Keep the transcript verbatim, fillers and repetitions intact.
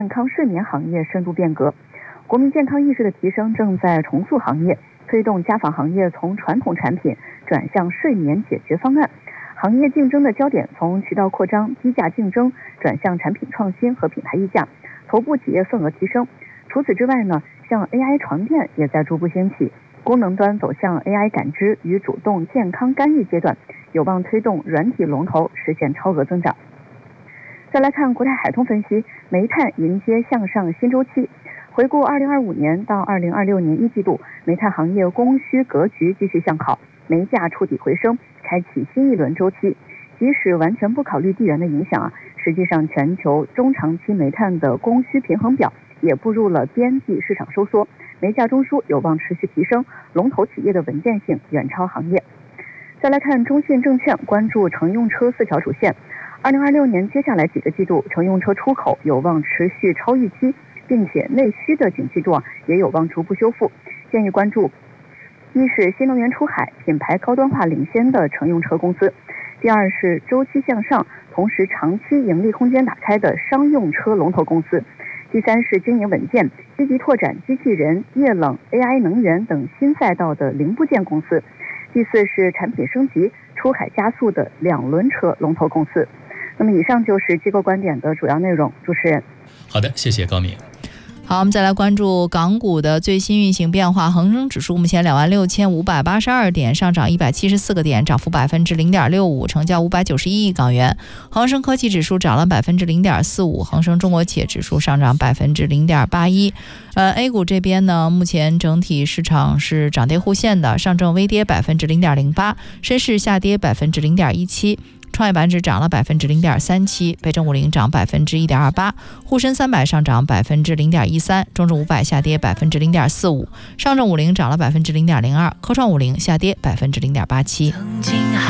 健康睡眠行业深度变革。国民健康意识的提升正在重塑行业，推动家纺行业从传统产品转向睡眠解决方案。行业竞争的焦点从渠道扩张、低价竞争转向产品创新和品牌溢价，头部企业份额提升。除此之外呢，像 A I 床垫也在逐步兴起，功能端走向 A I 感知与主动健康干预阶段，有望推动软体龙头实现超额增长。再来看国泰海通分析，煤炭迎接向上新周期。回顾二零二五年到二零二六年一季度，煤炭行业供需格局继续向好，煤价触底回升，开启新一轮周期。即使完全不考虑地缘的影响啊，实际上全球中长期煤炭的供需平衡表也步入了边际市场收缩，煤价中枢有望持续提升，龙头企业的稳健性远超行业。再来看中信证券关注乘用车四条主线。二零二六年接下来几个季度，乘用车出口有望持续超预期，并且内需的景气度啊也有望逐步修复。建议关注一是新能源出海品牌高端化领先的乘用车公司，第二是周期向上同时长期盈利空间打开的商用车龙头公司，第三是经营稳健积极拓展机器人、液冷、A I 能源等新赛道的零部件公司，第四是产品升级出海加速的两轮车龙头公司。那么以上就是机构观点的主要内容。主持人， 好的，谢谢高敏。 好，我们再来关注港股的最新运行变化。恒生指数目前两万六千五百八十二点，上涨一百七十四个点，涨幅百分之零点六五，成交五百九十一亿港元。恒生科技指数涨了百分之零点四五，恒生中国企业指数上涨百分之零点八一。呃 ，A 股这边呢，目前整体市场是涨跌互现的，上证微跌百分之零点零八，深市下跌百分之零点一七。创业板指涨了百分之零点三七，北证五零涨百分之一点二八，沪深三百上涨百分之零点一三，中证五百下跌百分之零点四五，上证五零涨了百分之零点零二，科创五零下跌百分之零点八七。